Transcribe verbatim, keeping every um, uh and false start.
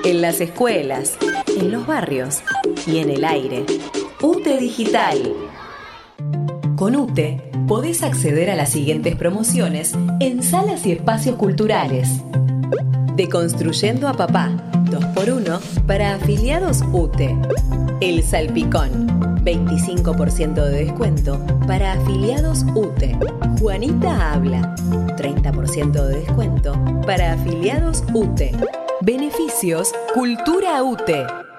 en las escuelas, en los barrios y en el aire. UTE Digital. Con UTE podés acceder a las siguientes promociones en salas y espacios culturales. Deconstruyendo a Papá, dos por uno para afiliados UTE. El Salpicón, veinticinco por ciento de descuento para afiliados UTE. Juanita Habla, treinta por ciento de descuento para afiliados UTE. Beneficios Cultura UTE.